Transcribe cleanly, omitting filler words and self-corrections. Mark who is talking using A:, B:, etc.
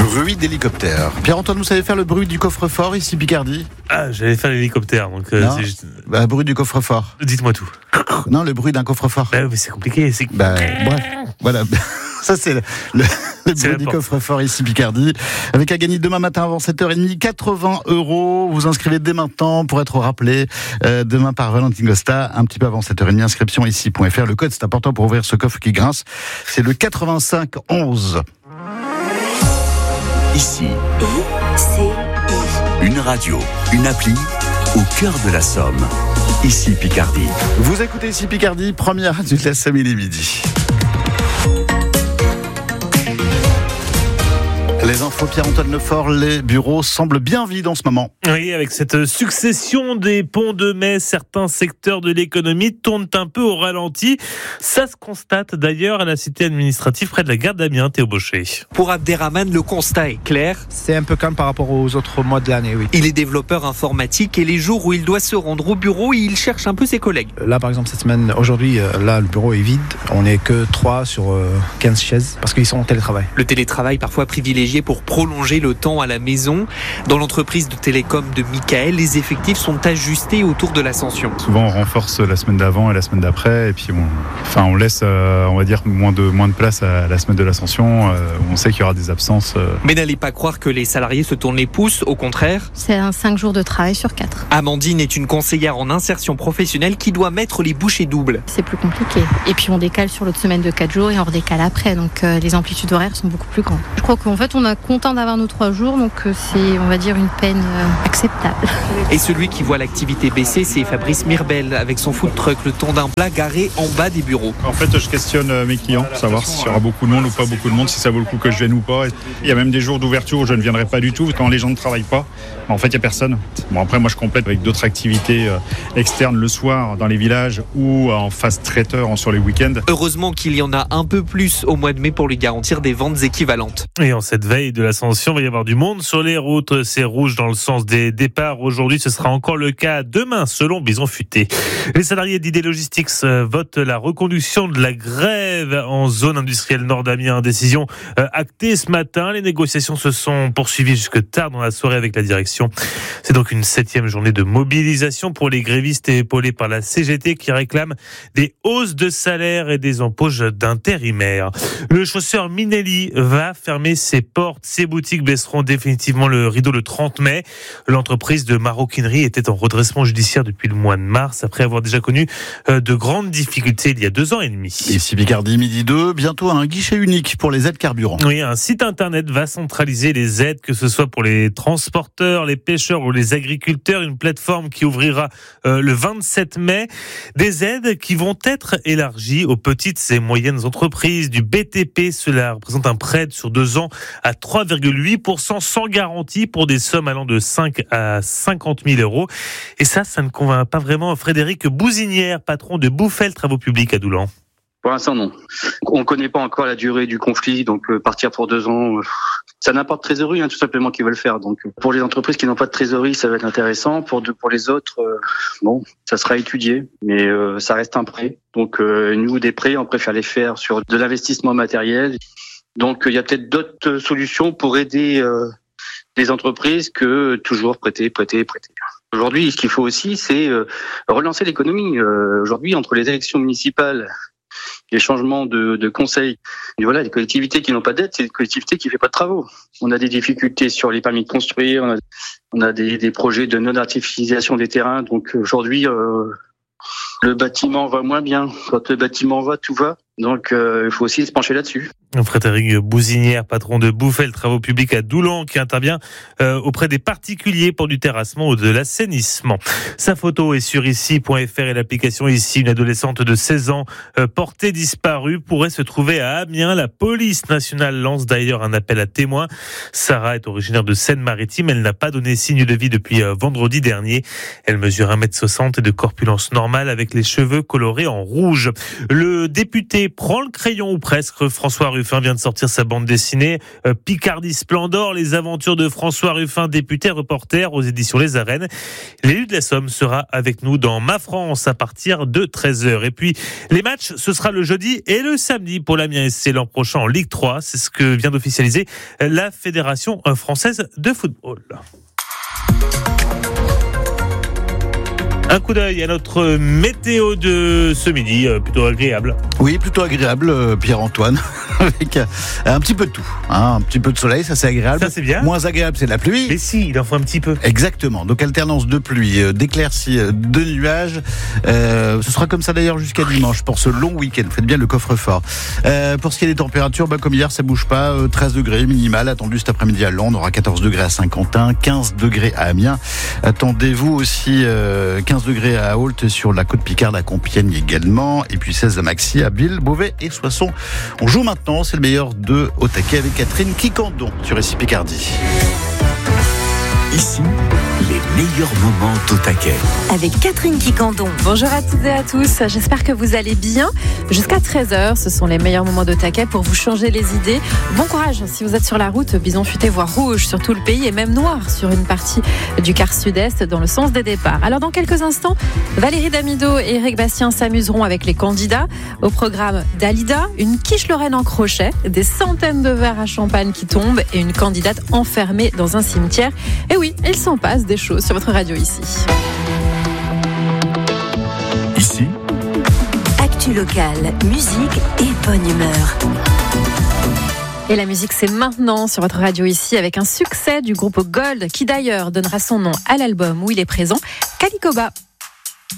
A: Bruit d'hélicoptère. Pierre-Antoine, vous savez faire le bruit du coffre-fort ici Picardie ?
B: Ah, j'allais faire l'hélicoptère, donc c'est juste...
A: Bruit du coffre-fort.
B: Dites-moi tout.
A: Non, le bruit d'un coffre-fort.
B: Mais c'est compliqué.
A: Bref, voilà. Ça, c'est le bruit du coffre-fort ici Picardie. Avec à gagner demain matin avant 7h30, 80 €. Vous inscrivez dès maintenant pour être rappelé demain par Valentine Gosta, un petit peu avant 7h30. Inscription ici.fr. Le code, c'est important pour ouvrir ce coffre qui grince. C'est le 8511.
C: Ici, une radio, une appli au cœur de la Somme. Ici Picardie.
A: Vous écoutez ici Picardie, première radio de la Somme, il est midi. Les infos Pierre-Antoine Lefort, les bureaux semblent bien vides en ce moment.
B: Oui, avec cette succession des ponts de mai, certains secteurs de l'économie tournent un peu au ralenti. Ça se constate d'ailleurs à la cité administrative près de la gare d'Amiens, Théo Baucher.
D: Pour Abderrahmane, le constat est clair.
E: C'est un peu calme par rapport aux autres mois de l'année, oui.
D: Il est développeur informatique et les jours où il doit se rendre au bureau, il cherche un peu ses collègues.
E: Là, par exemple, cette semaine, aujourd'hui, là, le bureau est vide. On n'est que 3 sur 15 chaises parce qu'ils sont en télétravail.
D: Le télétravail parfois privilégié pour prolonger le temps à la maison. Dans l'entreprise de télécom de Michael, les effectifs sont ajustés autour de l'ascension.
F: Souvent, on renforce la semaine d'avant et la semaine d'après, et puis on laisse, on va dire, moins de place à la semaine de l'ascension, où on sait qu'il y aura des absences.
D: Mais n'allez pas croire que les salariés se tournent les pouces, au contraire.
G: C'est 5 jours de travail sur 4.
D: Amandine est une conseillère en insertion professionnelle qui doit mettre les bouchées doubles.
G: C'est plus compliqué. Et puis on décale sur l'autre semaine de 4 jours et on redécale après, donc les amplitudes horaires sont beaucoup plus grandes. Je crois qu'en fait on a content d'avoir nos 3 jours, donc c'est, on va dire, une peine acceptable.
D: Et celui qui voit l'activité baisser, c'est Fabrice Mirbel, avec son food truck, le temps d'un plat garé en bas des bureaux.
F: En fait, je questionne mes clients pour savoir s'il y aura beaucoup de monde ou pas beaucoup de monde, si ça vaut le coup que je vienne ou pas. Il y a même des jours d'ouverture où je ne viendrai pas du tout, quand les gens ne travaillent pas. En fait, il n'y a personne. Bon, après, moi, je complète avec d'autres activités externes le soir dans les villages ou en phase traiteur sur les week-ends.
D: Heureusement qu'il y en a un peu plus au mois de mai pour lui garantir des ventes équivalentes.
B: Et en cette veille de l'ascension, il va y avoir du monde sur les routes. C'est rouge dans le sens des départs. Aujourd'hui, ce sera encore le cas demain, selon Bison Futé. Les salariés d'ID Logistics votent la reconduction de la grève en zone industrielle nord d'Amiens. Décision actée ce matin. Les négociations se sont poursuivies jusque tard dans la soirée avec la direction. C'est donc une 7e journée de mobilisation pour les grévistes épaulés par la CGT qui réclament des hausses de salaire et des embauches d'intérimaires. Le chausseur Minelli va fermer ses portes. Ses boutiques baisseront définitivement le rideau le 30 mai. L'entreprise de maroquinerie était en redressement judiciaire depuis le mois de mars, après avoir déjà connu de grandes difficultés il y a 2 ans et demi.
A: Ici Picardie, midi 2, bientôt un guichet unique pour les aides carburant.
B: Oui, un site internet va centraliser les aides, que ce soit pour les transporteurs, les pêcheurs ou les agriculteurs. Une plateforme qui ouvrira le 27 mai. Des aides qui vont être élargies aux petites et moyennes entreprises du BTP. Cela représente un prêt sur 2 ans à 3,8% sans garantie pour des sommes allant de 5 à 50 000 €. Et ça ne convainc pas vraiment Frédéric Bouzinière, patron de Bouffel Travaux Publics à Doulan.
H: Pour l'instant, non. On ne connaît pas encore la durée du conflit, donc partir pour 2 ans, ça n'a pas de trésorerie, tout simplement, qui veulent le faire. Donc, pour les entreprises qui n'ont pas de trésorerie, ça va être intéressant. Pour les autres, ça sera étudié, mais ça reste un prêt. Donc, nous, des prêts, on préfère les faire sur de l'investissement matériel. Donc, il y a peut-être d'autres solutions pour aider les entreprises que toujours prêter. Aujourd'hui, ce qu'il faut aussi, c'est relancer l'économie. Aujourd'hui, entre les élections municipales, les changements de conseils, et voilà, les collectivités qui n'ont pas d'aide, c'est les collectivités qui ne font pas de travaux. On a des difficultés sur les permis de construire, on a des projets de non-artificialisation des terrains. Donc aujourd'hui, le bâtiment va moins bien. Quand le bâtiment va, tout va. Donc, il faut aussi se pencher là-dessus.
B: Frédéric Bouzinière, patron de Bouffel Travaux Publics à Doulan, qui intervient auprès des particuliers pour du terrassement ou de l'assainissement. Sa photo est sur ici.fr et l'application Ici. Une adolescente de 16 ans portée disparue pourrait se trouver à Amiens. La police nationale lance d'ailleurs un appel à témoins. Sarah est originaire de Seine-Maritime. Elle n'a pas donné signe de vie depuis vendredi dernier. Elle mesure 1m60 et de corpulence normale avec les cheveux colorés en rouge. Le député prend le crayon ou presque. François Ruffin Ruffin vient de sortir sa bande dessinée Picardie Splendor, les aventures de François Ruffin, député reporter aux éditions Les Arènes. L'élu de la Somme sera avec nous dans Ma France à partir de 13h. Et puis les matchs, ce sera le jeudi et le samedi pour l'Amiens SC l'an prochain en Ligue 3. C'est ce que vient d'officialiser la Fédération française de football. Un coup d'œil à notre météo de ce midi, plutôt agréable.
A: Oui, plutôt agréable, Pierre-Antoine, avec un petit peu de tout. Un petit peu de soleil, ça c'est agréable.
B: Ça c'est bien.
A: Moins agréable, c'est la pluie.
B: Mais si, il en faut un petit peu.
A: Exactement, donc alternance de pluie, d'éclaircies, de nuages. Ce sera comme ça d'ailleurs jusqu'à dimanche pour ce long week-end. Faites bien le coffre-fort. Pour ce qui est des températures, comme hier, ça bouge pas. 13 degrés minimal attendu cet après-midi à Londres. On aura 14 degrés à Saint-Quentin, 15 degrés à Amiens. Attendez-vous aussi 15 degrés à Ault sur la côte Picarde, à Compiègne également. Et puis 16 à Maxi, à Bill, Beauvais et Soissons. On joue maintenant, c'est le meilleur de Au Taquet avec Catherine Quicandon sur RCI Picardie.
C: Ici, les meilleurs moments d'Au Taquet.
I: Avec Catherine Quicandon. Bonjour à toutes et à tous, j'espère que vous allez bien. Jusqu'à 13h, ce sont les meilleurs moments d'Au Taquet pour vous changer les idées. Bon courage si vous êtes sur la route, bison futé voire rouge sur tout le pays et même noir sur une partie du quart sud-est dans le sens des départs. Alors dans quelques instants, Valérie Damido et Eric Bastien s'amuseront avec les candidats. Au programme Dalida, une quiche lorraine en crochet, des centaines de verres à champagne qui tombent et une candidate enfermée dans un cimetière. Et oui, il s'en passe des choses sur votre radio ici.
C: Ici,
I: actu locale, musique et bonne humeur.
G: Et la musique, c'est maintenant sur votre radio ici avec un succès du groupe Gold qui d'ailleurs donnera son nom à l'album où il est présent, Calicoba.